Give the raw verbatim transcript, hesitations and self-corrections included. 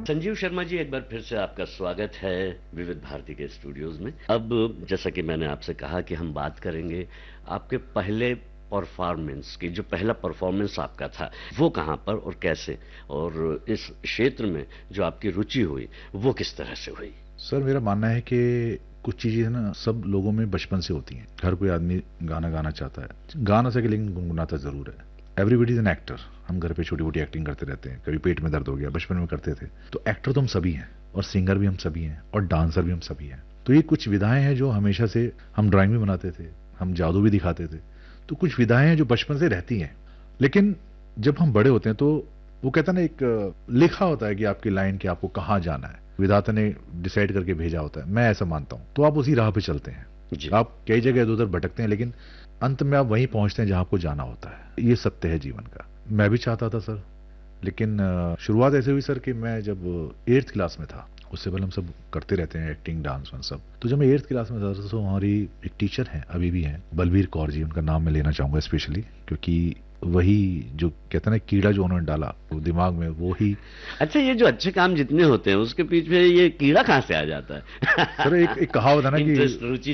संजीव शर्मा जी, एक बार फिर से आपका स्वागत है विविध भारती के स्टूडियोज में। अब जैसा कि मैंने आपसे कहा कि हम बात करेंगे आपके पहले परफॉर्मेंस की। जो पहला परफॉर्मेंस आपका था वो कहाँ पर और कैसे, और इस क्षेत्र में जो आपकी रुचि हुई वो किस तरह से हुई? सर, मेरा मानना है कि कुछ चीजें ना सब लोगों में बचपन से होती हैं। हर कोई आदमी गाना गाना चाहता है, गाना सके लेकिन गुनगुनाता जरूर है। Everybody is an actor. हम घर पे छोटी मोटी एक्टिंग करते रहते हैं, कभी पेट में दर्द हो गया, बचपन में करते थे। तो एक्टर तो हम सभी हैं, और सिंगर भी हम सभी हैं, और डांसर भी हम सभी हैं। तो ये कुछ विधाएं हैं जो हमेशा से, हम ड्राइंग भी बनाते थे, हम जादू भी दिखाते थे। तो कुछ विधाएं हैं जो बचपन से रहती हैं, लेकिन जब हम बड़े होते हैं तो वो कहता है ना, एक लिखा होता है कि आपकी लाइन कि आपको कहाँ जाना है, विधाता ने डिसाइड करके भेजा होता है। मैं ऐसा मानता हूं। तो आप उसी राह पे चलते हैं। आप कई जगह इधर उधर भटकते हैं, लेकिन अंत में आप वहीं पहुंचते हैं जहां आपको जाना होता है। ये सत्य है जीवन का। मैं भी चाहता था सर, लेकिन शुरुआत ऐसे हुई सर कि मैं जब एट्थ क्लास में था, उससे पहले हम सब करते रहते हैं एक्टिंग, डांस और सब। तो जब मैं एट्थ क्लास में था तो हमारी एक टीचर हैं, अभी भी हैं, बलबीर कौर जी, उनका नाम मैं लेना चाहूंगा स्पेशली, क्योंकि वही जो कहते हैं ना, कीड़ा जो उन्होंने डाला वो दिमाग में, वो ही। अच्छा, ये जो अच्छे काम जितने होते हैं उसके पीछे ये कीड़ा कहाँ से आ जाता है? सर, एक, एक कहावत है ना कि रुचि